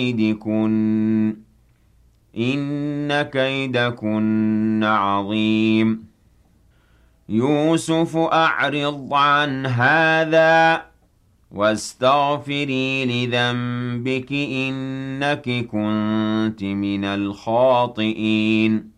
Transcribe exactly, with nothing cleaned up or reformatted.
كيدكن إن كيدكن عظيم يوسف أعرض عن هذا واستغفري لذنبك إنك كنت من الخاطئين